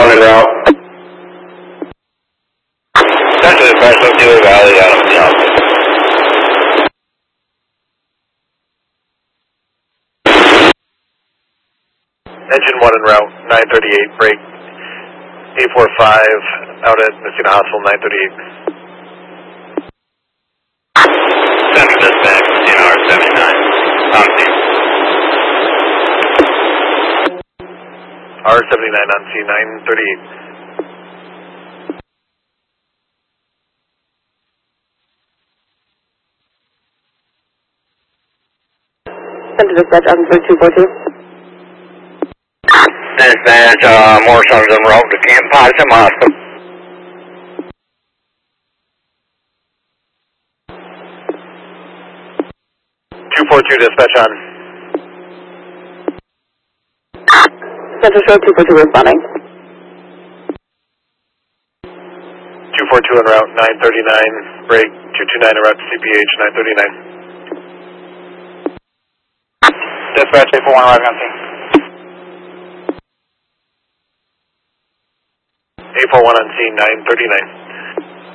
1 en route. Central dispatch, let's Dealer Valley out of the office. Engine 1 en route, 938, break 845 out at Messina Hospital, 938. Central dispatch, Messina R79, on scene. R79 on scene, 938. Central dispatch, on 242. Dispatch, more sons en route to Camp Possum Hospital. 242 dispatch on. Central Show 242 responding. 242 en route, 939, break 229 en route to CPH, 939. Dispatch, 841 arriving on scene. 841 on scene, 939.